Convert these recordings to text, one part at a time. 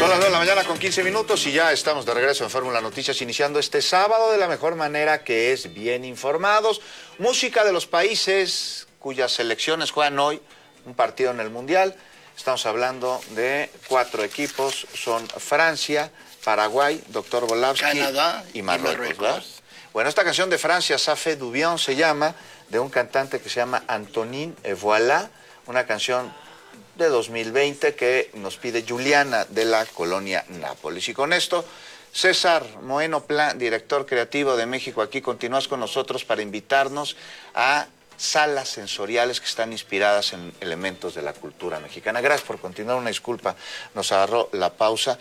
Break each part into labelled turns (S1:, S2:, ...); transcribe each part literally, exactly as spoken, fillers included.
S1: Son las nueve de la mañana con quince minutos y ya estamos de regreso en Fórmula Noticias, iniciando este sábado de la mejor manera, que es bien informados. Música de los países cuyas selecciones juegan hoy un partido en el Mundial. Estamos hablando de cuatro equipos, son Francia, Paraguay, Doctor Bolavsky,
S2: Canadá
S1: y Marruecos,
S2: y Marruecos.
S1: ¿verdad? Bueno, esta canción de Francia, Ça fait du bien, se llama, de un cantante que se llama Antonin et Voilà, una canción de dos mil veinte que nos pide Juliana de la colonia Nápoles. Y con esto, César Moeno Plan, director creativo de México Aquí, continúas con nosotros para invitarnos a salas sensoriales que están inspiradas en elementos de la cultura mexicana. Gracias por continuar, una disculpa, nos agarró la pausa.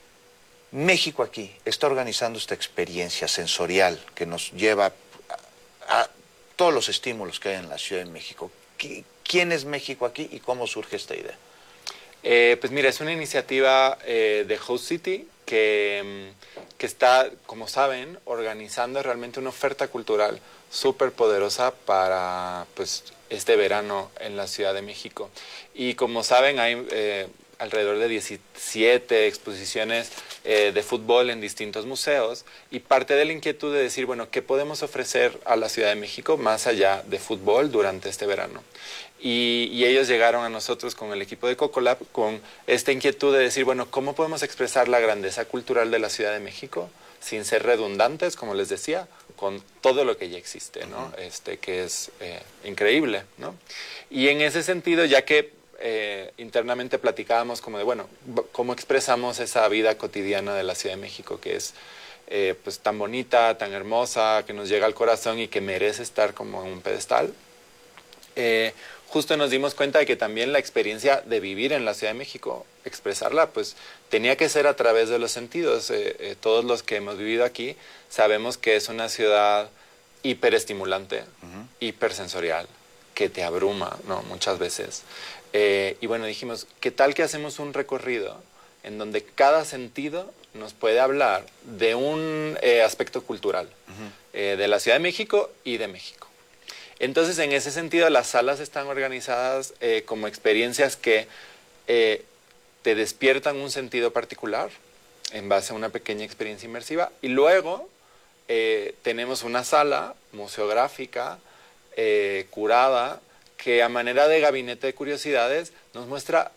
S1: México Aquí está organizando esta experiencia sensorial que nos lleva a, a todos los estímulos que hay en la Ciudad de México. ¿Qué, ¿Quién es México Aquí y cómo surge esta idea?
S3: Eh, pues mira, es una iniciativa eh, de Host City que, que está, como saben, organizando realmente una oferta cultural súper poderosa para pues, este verano en la Ciudad de México. Y como saben, hay eh, alrededor de diecisiete exposiciones eh, de fútbol en distintos museos, y parte de la inquietud de decir, bueno, ¿qué podemos ofrecer a la Ciudad de México más allá de fútbol durante este verano? Y, y ellos llegaron a nosotros con el equipo de Cocolab con esta inquietud de decir, bueno, ¿cómo podemos expresar la grandeza cultural de la Ciudad de México sin ser redundantes, como les decía, con todo lo que ya existe, ¿no? Uh-huh. Este, que es eh, increíble, ¿no? Y en ese sentido, ya que eh, internamente platicábamos como de, bueno, ¿cómo expresamos esa vida cotidiana de la Ciudad de México que es eh, pues tan bonita, tan hermosa, que nos llega al corazón y que merece estar como en un pedestal? Eh, justo nos dimos cuenta de que también la experiencia de vivir en la Ciudad de México, expresarla, pues tenía que ser a través de los sentidos. Eh, eh, todos los que hemos vivido aquí sabemos que es una ciudad hiperestimulante, uh-huh. hipersensorial, que te abruma, ¿no? Muchas veces. Eh, y bueno, dijimos, ¿qué tal que hacemos un recorrido en donde cada sentido nos puede hablar de un eh, aspecto cultural, uh-huh. eh, de la Ciudad de México y de México? Entonces, en ese sentido, las salas están organizadas eh, como experiencias que eh, te despiertan un sentido particular en base a una pequeña experiencia inmersiva. Y luego eh, tenemos una sala museográfica, eh, curada, que a manera de gabinete de curiosidades nos muestra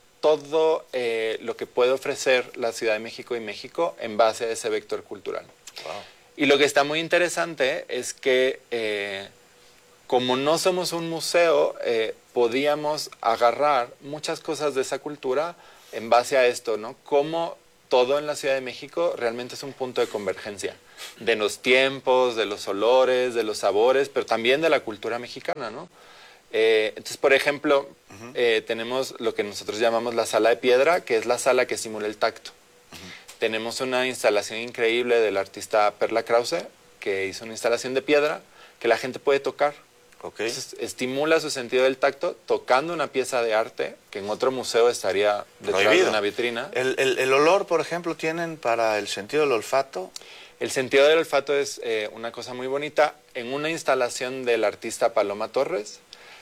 S3: todo eh, lo que puede ofrecer la Ciudad de México y México en base a ese vector cultural. Wow. Y lo que está muy interesante es que Eh, como no somos un museo, eh, podíamos agarrar muchas cosas de esa cultura en base a esto, ¿no? Cómo todo en la Ciudad de México realmente es un punto de convergencia de los tiempos, de los olores, de los sabores, pero también de la cultura mexicana, ¿no? Eh, entonces, por ejemplo, uh-huh. eh, tenemos lo que nosotros llamamos la sala de piedra, que es la sala que simula el tacto. Uh-huh. Tenemos una instalación increíble del artista Perla Krause, que hizo una instalación de piedra que la gente puede tocar. Okay. Entonces, estimula su sentido del tacto tocando una pieza de arte que en otro museo estaría detrás Prohibido. de una vitrina.
S1: El, el, ¿El olor, por ejemplo, tienen para el sentido del olfato?
S3: El sentido del olfato es eh, una cosa muy bonita. En una instalación del artista Paloma Torres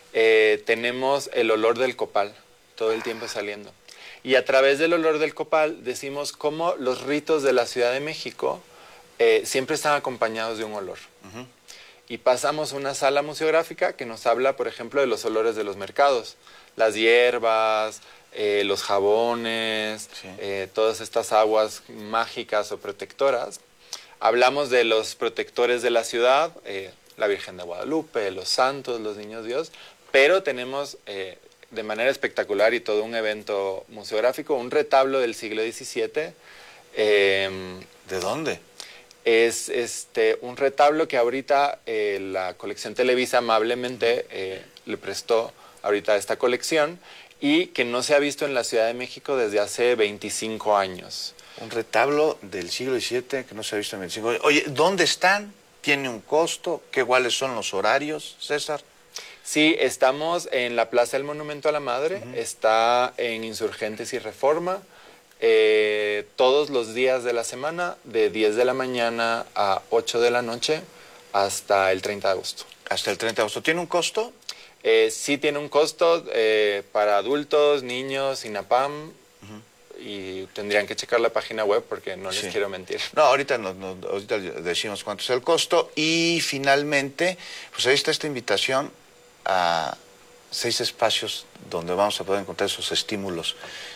S3: eh, tenemos el olor del copal todo el tiempo saliendo. Y a través del olor del copal decimos cómo los ritos de la Ciudad de México eh, siempre están acompañados de un olor. Uh-huh. Y pasamos a una sala museográfica que nos habla, por ejemplo, de los olores de los mercados. Las hierbas, eh, los jabones, sí. eh, todas estas aguas mágicas o protectoras. Hablamos de los protectores de la ciudad, eh, la Virgen de Guadalupe, los santos, los niños Dios. Pero tenemos eh, de manera espectacular y todo un evento museográfico, un retablo del siglo diecisiete. Eh,
S1: ¿De dónde?
S3: Es este, un retablo que ahorita eh, la colección Televisa amablemente eh, le prestó ahorita a esta colección y que no se ha visto en la Ciudad de México desde hace veinticinco años.
S1: Un retablo del siglo diecisiete que no se ha visto en veinticinco años. Oye, ¿dónde están? ¿Tiene un costo? ¿Qué cuáles son los horarios, César?
S3: Sí, estamos en la Plaza del Monumento a la Madre, uh-huh. está en Insurgentes y Reforma. Eh, todos los días de la semana, de diez de la mañana a ocho de la noche, hasta el treinta de agosto.
S1: Hasta el treinta de agosto. ¿Tiene un costo?
S3: Eh, sí tiene un costo eh, para adultos, niños, INAPAM, uh-huh. y tendrían que checar la página web porque no les
S1: Sí.
S3: quiero mentir.
S1: No, ahorita, no, no, ahorita decimos cuánto es el costo. Y finalmente, pues ahí está esta invitación a seis espacios donde vamos a poder encontrar esos estímulos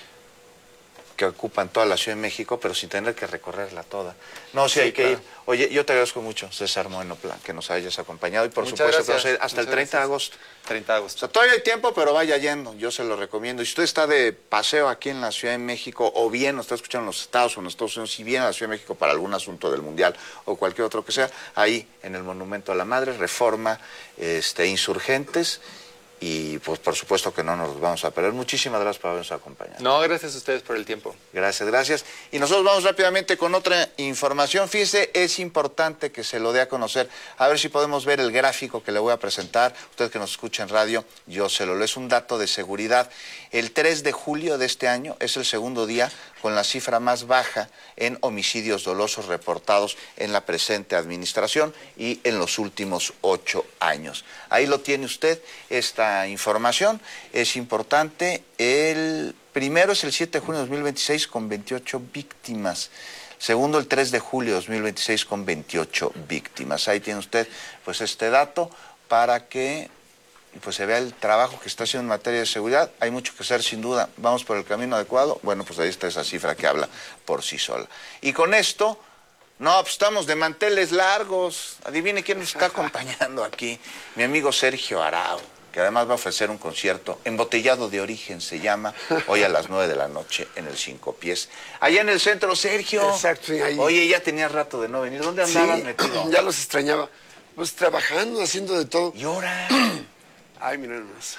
S1: que ocupan toda la Ciudad de México, pero sin tener que recorrerla toda. No, sí,
S3: Sí,
S1: hay que
S3: claro.
S1: ir. Oye, yo te agradezco mucho, César Moeno Plan, que nos hayas acompañado y por
S3: Muchas
S1: supuesto que
S3: gracias.
S1: vamos a ir hasta el
S3: Muchas
S1: treinta de
S3: gracias.
S1: agosto.
S3: treinta de
S1: O
S3: agosto.
S1: sea, todavía hay tiempo, pero vaya yendo, yo se lo recomiendo. Y si usted está de paseo aquí en la Ciudad de México, o bien nos está escuchando en los Estados o en los Estados Unidos, si viene a la Ciudad de México para algún asunto del Mundial o cualquier otro que sea, ahí en el Monumento a la Madre, Reforma, este, Insurgentes, y pues por supuesto que no nos vamos a perder. Muchísimas gracias por habernos acompañado.
S3: No, gracias a ustedes por el tiempo.
S1: Gracias, gracias. Y nosotros vamos rápidamente con otra información. Fíjese, es importante que se lo dé a conocer. A ver si podemos ver el gráfico que le voy a presentar. Usted que nos escucha en radio, yo se lo leo. Es un dato de seguridad. El tres de julio de este año es el segundo día con la cifra más baja en homicidios dolosos reportados en la presente administración y en los últimos ocho años. Ahí lo tiene usted, esta información. Es importante. El primero es el siete de junio de dos mil veintiséis con veintiocho víctimas. Segundo, el tres de julio de dos mil veintiséis con veintiocho víctimas. Ahí tiene usted pues este dato para que pues se vea el trabajo que está haciendo en materia de seguridad. Hay mucho que hacer, sin duda. ¿Vamos por el camino adecuado? Bueno, pues ahí está esa cifra que habla por sí sola. Y con esto, no, pues estamos de manteles largos. Adivine quién nos está acompañando aquí. Mi amigo Sergio Arau, que además va a ofrecer un concierto embotellado de origen, se llama, hoy a las nueve de la noche en el Cinco Pies. Allá en el centro, Sergio.
S2: Exacto, sí, ahí.
S1: Oye, ya tenía rato de no venir. ¿Dónde andabas
S2: Sí,
S1: metido?
S2: ya los extrañaba. Pues trabajando, haciendo de todo.
S1: Y ahora...
S2: Ay, miren más.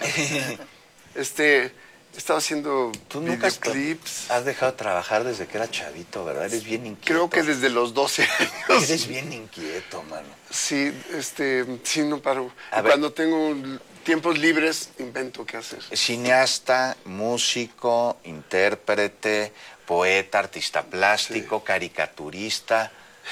S2: este, estaba haciendo
S1: Tú nunca has,
S2: videoclips.
S1: has dejado de trabajar desde que era chavito, ¿verdad? Eres bien inquieto.
S2: Creo que desde los doce años.
S1: Eres bien inquieto, mano.
S2: Sí, este, sí, no paro.
S1: A
S2: Y
S1: ver.
S2: cuando tengo tiempos libres, invento qué hacer.
S1: Cineasta, músico, intérprete, poeta, artista plástico, caricaturista,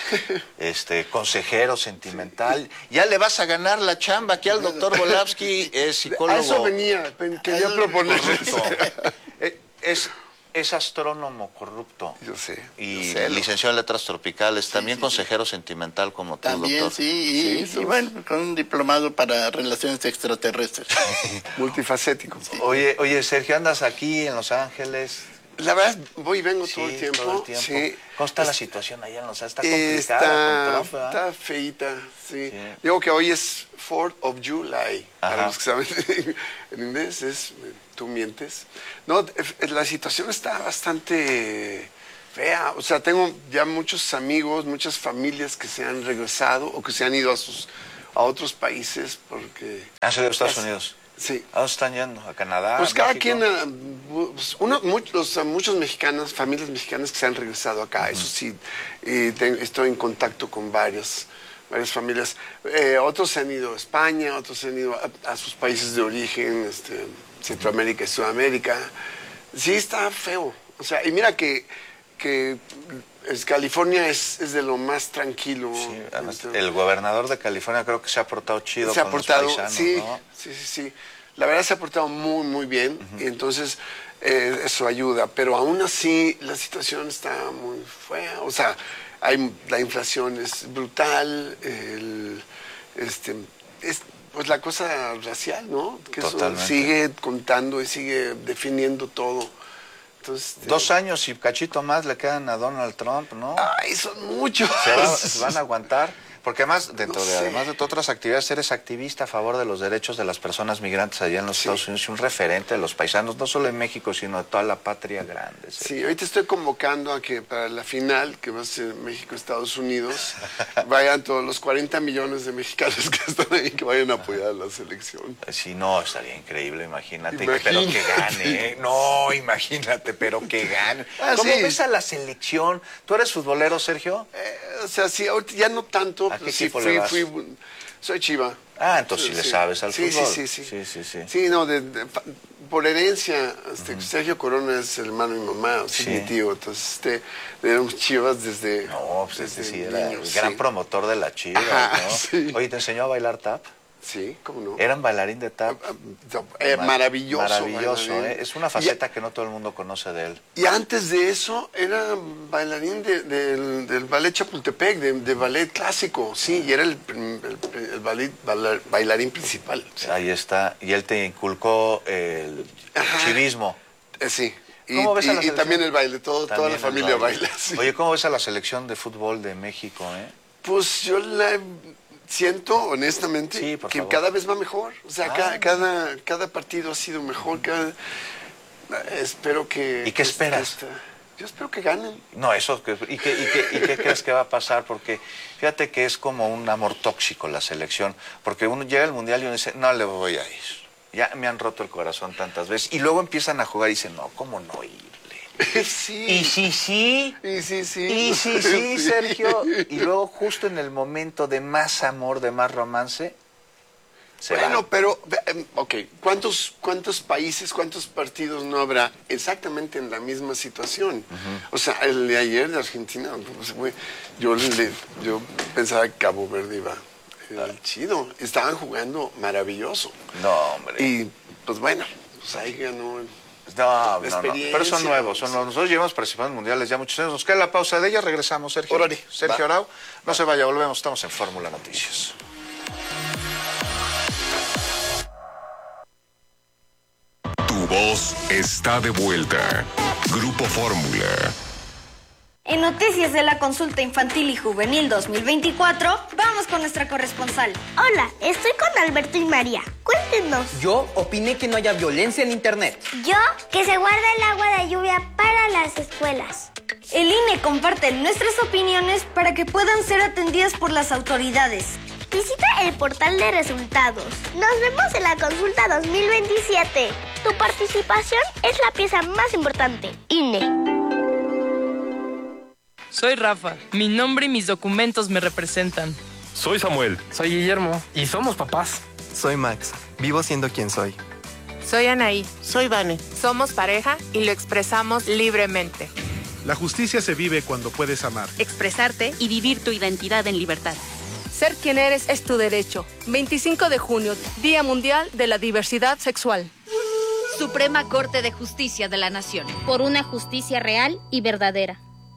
S1: este, consejero sentimental. Ya le vas a ganar la chamba aquí al doctor Volavsky, es psicólogo.
S2: A eso venía, pen- quería
S1: Es
S2: proponerles.
S1: corrupto. Eh, es, es astrónomo corrupto.
S2: Yo sé.
S1: Y
S2: yo sé, lo-
S1: licenciado en letras tropicales, también consejero sentimental como tú,
S4: También,
S1: doctor.
S4: sí, y,
S2: Sí,
S4: y bueno, con un diplomado para relaciones extraterrestres.
S2: multifacético.
S1: Oye, oye, Sergio, andas aquí en Los Ángeles.
S2: La verdad, voy y vengo
S1: Sí,
S2: todo el tiempo.
S1: todo el tiempo.
S2: Sí.
S1: ¿Cómo está la
S2: Es-
S1: situación allá en Los Ángeles? Está
S2: Eh,
S1: complicada
S2: Está,
S1: con Trump, ¿verdad?
S2: está feita, sí.
S1: Sí.
S2: Digo que hoy es fourth of July.
S1: Ajá.
S2: Para los que saben en inglés es, eh, tú mientes. No, eh, la situación está bastante fea. O sea, tengo ya muchos amigos, muchas familias que se han regresado o que se han ido a sus a otros países porque...
S1: Han sido de Estados
S2: Es-
S1: Unidos.
S2: Sí.
S1: ¿A dónde están yendo? ¿A Canadá?
S2: Pues
S1: ¿A
S2: cada
S1: México?
S2: quien, eh, pues, uno, muchos, muchos mexicanos, familias mexicanas que se han regresado acá, eso sí, y te- estoy en contacto con varias, varias familias. Eh, otros se han ido a España, otros se han ido a, a sus países de origen, este, Centroamérica y Sudamérica. Sí, está feo. O sea, y mira que, que es- California es, es de lo más tranquilo.
S1: Sí, además,
S2: Entonces,
S1: el gobernador de California creo que se ha portado chido
S2: se ha
S1: con
S2: portado,
S1: los paisanos,
S2: sí,
S1: ¿no?
S2: sí, sí, sí. La verdad se ha portado muy, muy bien y entonces eh, eso ayuda. Pero aún así la situación está muy fea. O sea, hay, la inflación es brutal, el, este, es, pues la cosa racial, ¿no? Que eso
S1: Totalmente.
S2: sigue contando y sigue definiendo todo. Entonces, este,
S1: Dos años y cachito más le quedan a Donald Trump, ¿no?
S2: Ay, son muchos.
S1: ¿Se, va- se van a aguantar? Porque además, dentro
S2: No
S1: de,
S2: sé.
S1: además de todas otras actividades, eres activista a favor de los derechos de las personas migrantes allá en los
S2: Sí.
S1: Estados Unidos y un referente de los paisanos, no solo en México, sino de toda la patria grande. ¿sí?
S2: Sí, ahorita estoy convocando a que para la final, que va a ser México-Estados Unidos, vayan todos los cuarenta millones de mexicanos que están ahí, que vayan a apoyar a la selección.
S1: Si no, estaría increíble, imagínate.
S2: Imagínate.
S1: Pero que gane, ¿eh? No, imagínate, pero que gane.
S2: Ah,
S1: ¿Cómo
S2: sí.
S1: ves a la selección? ¿Tú eres futbolero, Sergio?
S2: Eh, o sea, sí, ahorita ya no tanto,
S1: ¿A
S2: pero
S1: qué
S2: sí
S1: equipo
S2: fui,
S1: le vas?
S2: fui, soy Chiva.
S1: Ah, entonces sí le sabes al
S2: sí,
S1: fútbol.
S2: Sí, sí, sí.
S1: Sí, sí, sí.
S2: Sí, no, de- de- fa- por herencia, este, Sergio Corona es el hermano de mi mamá, o sea,
S1: Sí.
S2: mi tío, entonces este, éramos Chivas desde
S1: No, pues este
S2: desde
S1: sí era el
S2: niños,
S1: gran
S2: sí.
S1: promotor de la chiva,
S2: Ajá,
S1: ¿no?
S2: sí.
S1: Oye, ¿te enseñó a bailar tap?
S2: Sí, ¿cómo no?
S1: Eran bailarín de tap.
S2: Eh, maravilloso.
S1: Maravilloso,
S2: bailarín.
S1: ¿eh? Es una faceta y, que no todo el mundo conoce de él.
S2: Y antes de eso, era bailarín de, de, del, del ballet Chapultepec, de, de ballet clásico, sí, y era el, el, el ballet, bailar, bailarín principal. Sí.
S1: Ahí está, y él te inculcó el, el chivismo.
S2: Eh, sí. Y,
S1: ¿Cómo ves a la
S2: y, y también el baile, todo, toda la familia
S1: baile.
S2: baila. Sí.
S1: Oye, ¿cómo ves a la selección de fútbol de México, eh?
S2: Pues yo la siento, honestamente,
S1: sí, por
S2: que
S1: favor.
S2: cada vez va mejor. O sea,
S1: ah.
S2: cada, cada, cada partido ha sido mejor. Cada, espero que...
S1: ¿Y qué esperas?
S2: Que esta, yo espero que ganen.
S1: No, eso, ¿y qué, y, qué, ¿y qué crees que va a pasar? Porque fíjate que es como un amor tóxico la selección, porque uno llega al Mundial y uno dice, no le voy a ir. Ya me han roto el corazón tantas veces. Y luego empiezan a jugar y dicen, no, ¿cómo no irle?
S2: Sí.
S1: Y sí, sí.
S2: Y sí, sí.
S1: Y sí, sí, Sergio. Y luego justo en el momento de más amor, de más romance, se
S2: Bueno,
S1: va.
S2: pero, ok, ¿cuántos, ¿cuántos países, cuántos partidos no habrá exactamente en la misma situación? Uh-huh. O sea, el de ayer de Argentina, pues, güey, yo, le, yo pensaba que Cabo Verde iba al chido. Estaban jugando maravilloso.
S1: No, hombre.
S2: Y, pues bueno, pues ahí ganó el...
S1: No, no, no, pero son nuevos, son nuevos. Nosotros llevamos participando en mundiales ya muchos años. Nos queda la pausa de ella, regresamos, Sergio.
S2: Órale,
S1: Sergio
S2: va.
S1: Arau, no va. se vaya, volvemos, estamos en Fórmula Noticias.
S5: Tu voz está de vuelta. Grupo Fórmula.
S6: En noticias de la consulta infantil y juvenil dos mil veinticuatro, vamos con nuestra corresponsal.
S7: Hola, estoy con Alberto y María. Cuéntenos.
S8: Yo opiné que no haya violencia en internet.
S7: Yo, que se guarda el agua de lluvia para las escuelas.
S6: El I N E comparte nuestras opiniones para que puedan ser atendidas por las autoridades.
S7: Visita el portal de resultados. Nos vemos en la consulta dos mil veintisiete. Tu participación es la pieza más importante. I N E.
S9: Soy Rafa. Mi nombre y mis documentos me representan.
S10: Soy Samuel.
S11: Soy Guillermo. Y somos papás.
S12: Soy Max. Vivo siendo quien soy.
S13: Soy Anaí.
S14: Soy Vane.
S13: Somos pareja y lo expresamos libremente.
S15: La justicia se vive cuando puedes amar,
S16: expresarte y vivir tu identidad en libertad.
S17: Ser quien eres es tu derecho. veinticinco de junio, Día Mundial de la Diversidad Sexual.
S16: Suprema Corte de Justicia de la Nación.
S18: Por una justicia real y verdadera.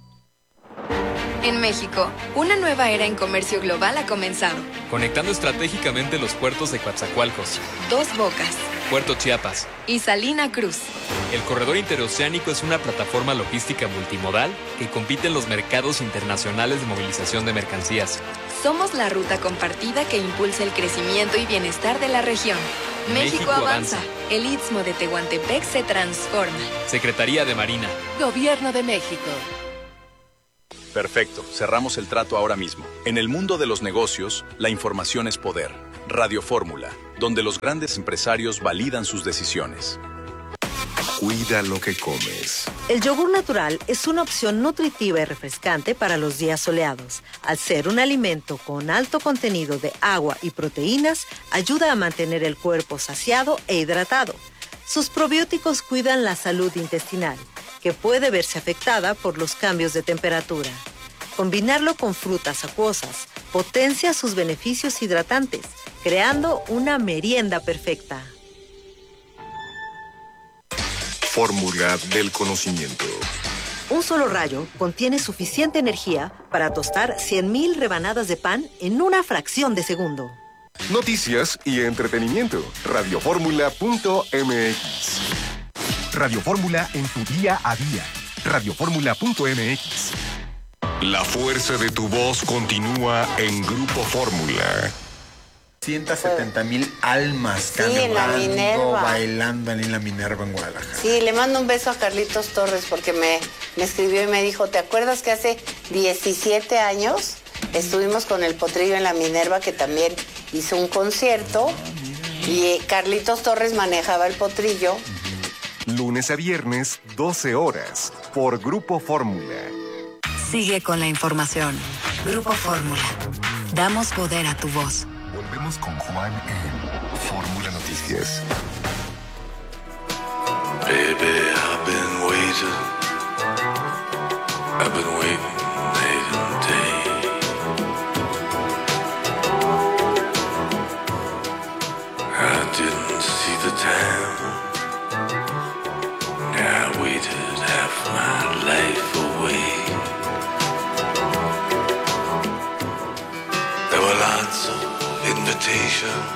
S19: En México, una nueva era en comercio global ha comenzado.
S20: Conectando estratégicamente los puertos de Coatzacoalcos,
S19: Dos Bocas,
S20: Puerto Chiapas
S19: y Salina Cruz.
S20: El corredor interoceánico es una plataforma logística multimodal que compite en los mercados internacionales de movilización de mercancías.
S19: Somos la ruta compartida que impulsa el crecimiento y bienestar de la región. México, México avanza. avanza. El Istmo de Tehuantepec se transforma.
S20: Secretaría de Marina.
S17: Gobierno de México.
S21: Perfecto, cerramos el trato ahora mismo. En el mundo de los negocios, la información es poder. Radio Fórmula, donde los grandes empresarios validan sus decisiones.
S5: Cuida lo que comes.
S22: El yogur natural es una opción nutritiva y refrescante para los días soleados. Al ser un alimento con alto contenido de agua y proteínas, ayuda a mantener el cuerpo saciado e hidratado. Sus probióticos cuidan la salud intestinal, que puede verse afectada por los cambios de temperatura. Combinarlo con frutas acuosas potencia sus beneficios hidratantes, creando una merienda perfecta.
S5: Fórmula del conocimiento.
S22: Un solo rayo contiene suficiente energía para tostar cien mil rebanadas de pan en una fracción de segundo.
S5: Noticias y entretenimiento. Radioformula punto m x.
S23: Radio Fórmula en tu día a día. Radioformula punto m x.
S5: La fuerza de tu voz continúa en Grupo Fórmula.
S24: ciento setenta mil almas
S25: sí, en la Minerva.
S24: bailando en la Minerva en Guadalajara.
S25: Sí, le mando un beso a Carlitos Torres porque me, me escribió y me dijo, ¿te acuerdas que hace diecisiete años estuvimos con el Potrillo en la Minerva, que también hizo un concierto, y Carlitos Torres manejaba el Potrillo?
S23: Lunes a viernes, doce horas, por Grupo Fórmula.
S26: Sigue con la información. Grupo Fórmula. Damos poder a tu voz.
S23: Volvemos con Juan en Fórmula Noticias.
S27: Baby, I've been waiting. I've been waiting night and day. heart's invitation.